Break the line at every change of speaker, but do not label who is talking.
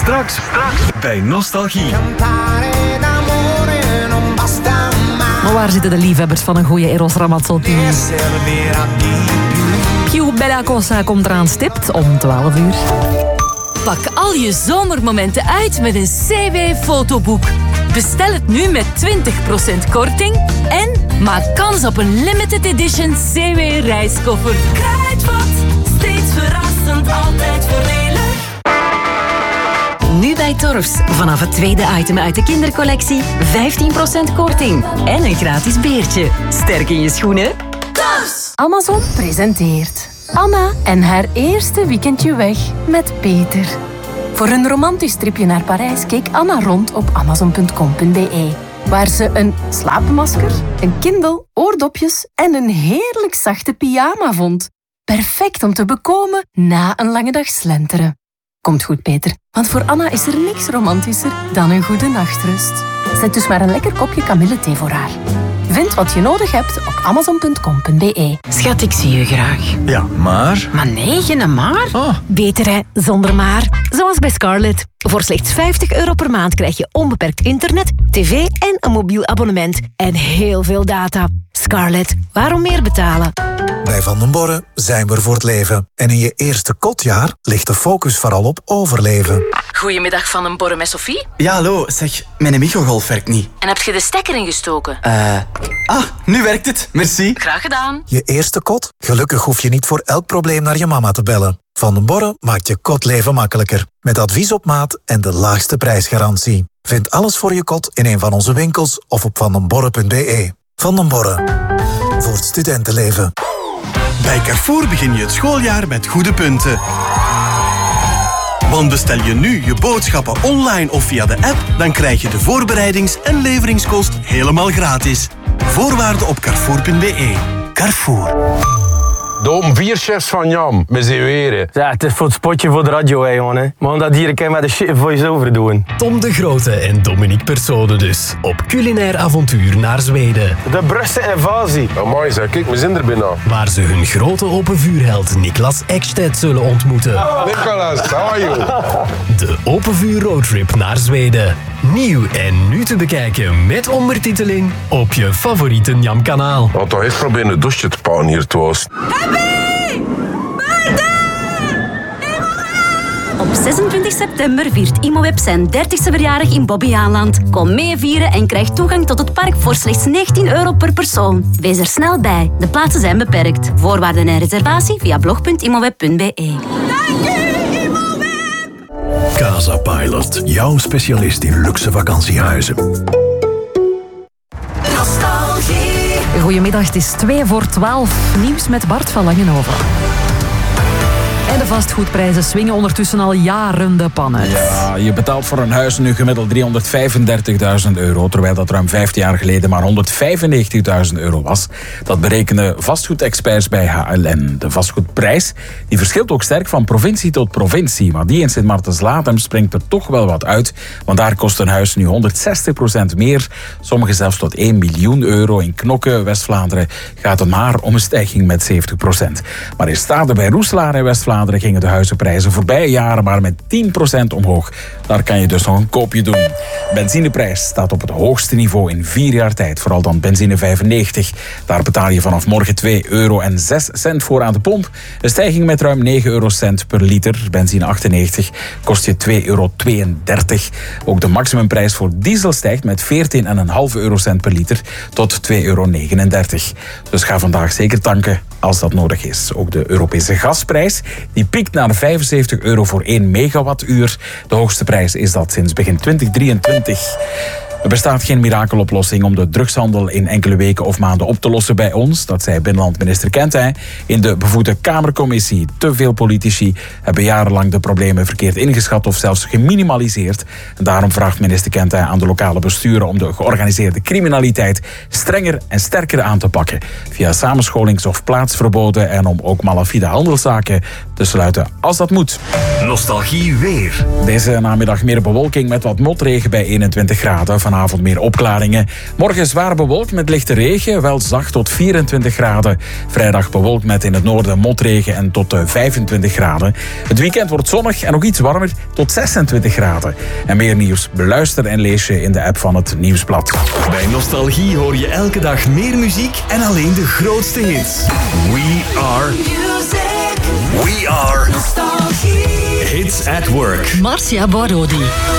Straks bij Nostalgie.
Maar waar zitten de liefhebbers van een goede Eros Ramazzotti? Più Bella Cosa komt eraan stipt om 12 uur.
Pak al je zomermomenten uit met een CW-fotoboek. Bestel het nu met 20% korting en maak kans op een limited edition CW-reiskoffer. Kruidvat, steeds verrassend, altijd voordelig.
Nu bij Torfs. Vanaf het tweede item uit de kindercollectie 15% korting. En een gratis beertje. Sterk in je schoenen.
Torfs!
Amazon presenteert Anna en haar eerste weekendje weg met Peter. Voor een romantisch tripje naar Parijs keek Anna rond op amazon.com.be. Waar ze een slaapmasker, een Kindle, oordopjes en een heerlijk zachte pyjama vond. Perfect om te bekomen na een lange dag slenteren. Komt goed, Peter, want voor Anna is er niks romantischer dan een goede nachtrust. Zet dus maar een lekker kopje kamillethee voor haar. Vind wat je nodig hebt op amazon.com.be.
Schat, ik zie je graag.
Ja, maar...
Maar nee, geen maar.
Oh.
Beter hè, zonder maar. Zoals bij Scarlett. Voor slechts €50 per maand krijg je onbeperkt internet, tv en een mobiel abonnement. En heel veel data. Scarlett, waarom meer betalen?
Bij Van den Borre zijn we er voor het leven. En in je eerste kotjaar ligt de focus vooral op overleven.
Goedemiddag Van den Borre met Sophie.
Ja, hallo. Zeg, mijn microgolf werkt niet.
En heb je de stekker ingestoken?
Nu werkt het. Merci.
Graag gedaan.
Je eerste kot? Gelukkig hoef je niet voor elk probleem naar je mama te bellen. Van den Borre maakt je kotleven makkelijker. Met advies op maat en de laagste prijsgarantie. Vind alles voor je kot in een van onze winkels of op vandenborre.be. Van den Borre. Voor het studentenleven.
Bij Carrefour begin je het schooljaar met goede punten. Want bestel je nu je boodschappen online of via de app, dan krijg je de voorbereidings- en leveringskost helemaal gratis. Voorwaarden op carrefour.be. Carrefour.
De open 4 chefs van Jam, met z'n weren.
Ja, het is voor het spotje voor de radio, hè, jongen. Hè. Maar omdat hier een keer met de shit voice-over doen.
Tom de Grote en Dominique Persone dus. Op culinair avontuur naar Zweden.
De Brusse invasie.
Amai, zeg, kijk, we zijn er bijna.
Waar ze hun grote open vuurheld Niklas Ekstedt zullen ontmoeten.
Nicolas, how are you?
De open vuur roadtrip naar Zweden. Nieuw en nu te bekijken met ondertiteling op je favoriete Njam-kanaal.
Want toch echt proberen een douche te pakken hier thuis.
Op 26 september viert Imoweb zijn 30ste verjaardag in Bobbejaanland. Kom mee vieren en krijg toegang tot het park voor slechts €19 per persoon. Wees er snel bij. De plaatsen zijn beperkt. Voorwaarden en reservatie via blog.imoweb.be.
Dank u, Imoweb!
Casa Pilot, jouw specialist in luxe vakantiehuizen.
Nostalgie.
Goedemiddag, het is 2:45. Nieuws met Bart van Langenhoven. En de vastgoedprijzen swingen ondertussen al jaren de pan uit.
Ja, je betaalt voor een huis nu gemiddeld €335.000, terwijl dat ruim 15 jaar geleden maar €195.000 was. Dat berekenen vastgoedexperts bij HLN. De vastgoedprijs die verschilt ook sterk van provincie tot provincie, maar die in Sint-Maartens-Latem springt er toch wel wat uit, want daar kost een huis nu 160% meer, sommige zelfs tot €1 miljoen. In Knokke, West-Vlaanderen, gaat het maar om een stijging met 70%. Maar in Stade bij Roeselaar in West-Vlaanderen gingen de huizenprijzen voorbije jaren maar met 10% omhoog. Daar kan je dus nog een koopje doen. Benzineprijs staat op het hoogste niveau in 4 jaar tijd. Vooral dan benzine 95. Daar betaal je vanaf morgen €2,06 voor aan de pomp. Een stijging met ruim 9 eurocent per liter. Benzine 98 kost je €2,32. Ook de maximumprijs voor diesel stijgt met 14,5 eurocent per liter tot €2,39. Dus ga vandaag zeker tanken als dat nodig is. Ook de Europese gasprijs die piekt naar €75 voor 1 megawattuur. De hoogste prijs is dat sinds begin 2023. Er bestaat geen mirakeloplossing om de drugshandel in enkele weken of maanden op te lossen bij ons. Dat zei binnenlandminister Kentijn in de bevoegde Kamercommissie. Te veel politici hebben jarenlang de problemen verkeerd ingeschat of zelfs geminimaliseerd. En daarom vraagt minister Kentijn aan de lokale besturen om de georganiseerde criminaliteit strenger en sterker aan te pakken. Via samenscholings- of plaatsverboden en om ook malafide handelszaken te sluiten als dat moet.
Nostalgie weer.
Deze namiddag meer bewolking met wat motregen bij 21 graden. vanavond meer opklaringen. Morgen zwaar bewolkt met lichte regen, wel zacht tot 24 graden. Vrijdag bewolkt met in het noorden motregen en tot 25 graden. Het weekend wordt zonnig en nog iets warmer tot 26 graden. En meer nieuws beluister en lees je in de app van het Nieuwsblad.
Bij Nostalgie hoor je elke dag meer muziek en alleen de grootste hits. We are Nostalgie. Hits at Work.
Marcia Borodi.